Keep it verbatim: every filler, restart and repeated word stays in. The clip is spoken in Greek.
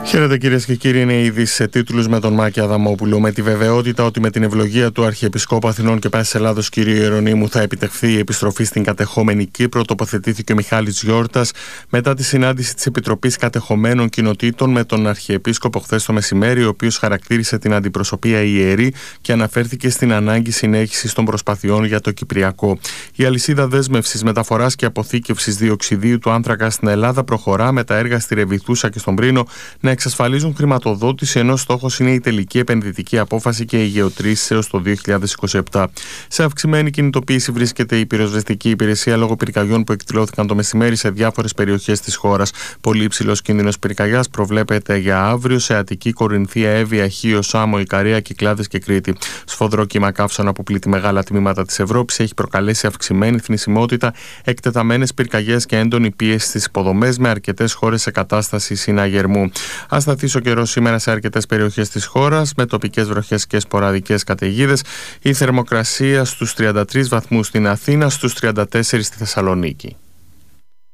Χαίρετε κυρίες και κύριοι, είναι ήδη σε τίτλους με τον Μάκη Αδαμόπουλο. Με τη βεβαιότητα ότι με την ευλογία του Αρχιεπισκόπου Αθηνών και Πάσης Ελλάδος κ. Ιερονύμου θα επιτευχθεί η επιστροφή στην κατεχόμενη Κύπρο, τοποθετήθηκε ο Μιχάλης Γιόρτας μετά τη συνάντηση της Επιτροπής Κατεχομένων Κοινοτήτων με τον Αρχιεπίσκοπο χθες το μεσημέρι, ο οποίος χαρακτήρισε την αντιπροσωπεία ιερή και αναφέρθηκε στην ανάγκη συνέχισης των προσπαθειών για το Κυπριακό. Η αλυσίδα δέσμευσης, μεταφοράς και αποθήκευσης διοξιδίου του άνθρακα στην Ελλάδα προχωρά, με τα έργα στη Ρεβιθούσα και στον Πρίνο να εξασφαλίζουν χρηματοδότηση, ενώ στόχος είναι η τελική επενδυτική απόφαση και η γεωτρήσεις έως το δύο χιλιάδες είκοσι επτά. Σε αυξημένη κινητοποίηση βρίσκεται η πυροσβεστική υπηρεσία λόγω πυρκαγιών που εκδηλώθηκαν το μεσημέρι σε διάφορες περιοχές της χώρας. Πολύ υψηλός κίνδυνος πυρκαγιάς προβλέπεται για αύριο σε Αττική, Κορινθία, Εύβοια, Χίο, Σάμο, Ικαρία, Κυκλάδες και Κρήτη. Σφοδρό κύμα καύσωνα που πλήττει μεγάλα τμήματα της Ευρώπης έχει προκαλέσει αυξημένη θνησιμότητα, εκτεταμένες πυρκαγιές και έντονη πίεση στις υποδομές, με αρκετές χώρες σε κατάσταση συναγερμού. Ασταθής ο καιρός σήμερα σε αρκετές περιοχές της χώρας, με τοπικές βροχές και σποραδικές καταιγίδες. Η θερμοκρασία στους τριάντα τρεις βαθμούς στην Αθήνα, στους τριάντα τέσσερις στη Θεσσαλονίκη.